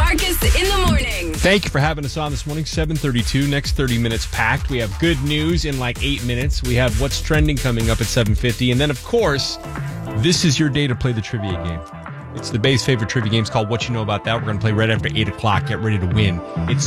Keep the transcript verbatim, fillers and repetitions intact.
Marcus in the morning. Thank you for having us on this morning. seven thirty-two, next thirty minutes packed. We have good news in like eight minutes. We have what's trending coming up at seven fifty. And then, of course, this is your day to play the trivia game. It's the Bay's favorite trivia game. It's called What You Know About That. We're going to play right after eight o'clock. Get ready to win. It's